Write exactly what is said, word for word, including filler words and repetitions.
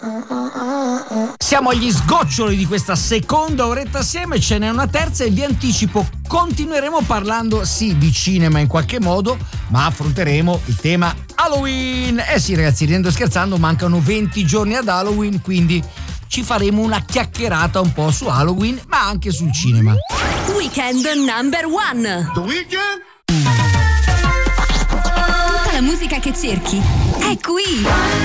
Siamo agli sgoccioli di questa seconda oretta assieme, ce n'è una terza e vi anticipo, continueremo parlando sì di cinema in qualche modo, ma affronteremo il tema Halloween. Eh sì ragazzi, ridendo e scherzando, mancano venti giorni ad Halloween, quindi ci faremo una chiacchierata un po' su Halloween, ma anche sul cinema. Weekend number one. The Weekend? Tutta la musica che cerchi è qui.